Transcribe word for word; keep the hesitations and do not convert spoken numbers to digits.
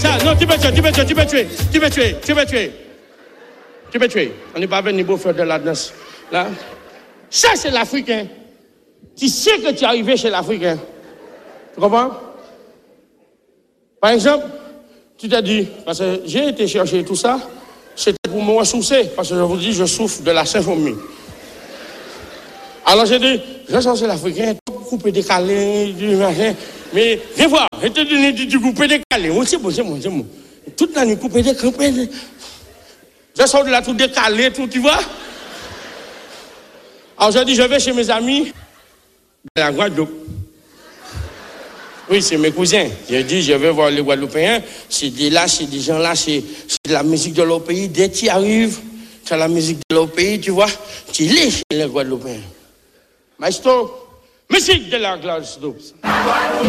ça, non, tu peux tuer, tu peux tuer, tu peux tuer, tu peux tuer, tu peux tuer. Tu peux tuer. On n'est pas venu pour faire de la danse. Là. Ça, c'est l'Africain. Tu sais que tu es arrivé chez l'Africain. Tu comprends? Par exemple, tu t'as dit, parce que j'ai été chercher tout ça, c'était pour me ressourcer, parce que je vous dis, je souffre de la symphonie. Alors j'ai dit, je suis l'Africain, coupé décalé, du machin, mais viens voir, je te dis, tu coupé décalé, moi c'est bon, c'est bon, c'est bon. Toute la nuit coupé décalé, je sors de là tout décalé, tout, tu vois. Alors j'ai dit, je vais chez mes amis de la Guadeloupe. Oui, c'est mes cousins. J'ai dit, je vais voir les Guadeloupéens. C'est des là, c'est des gens là, c'est de la musique de leur pays. Dès que tu arrives, tu as la musique de leur pays, tu vois, tu lis chez les Guadeloupéens. Maestro, musique de la Guadeloupe.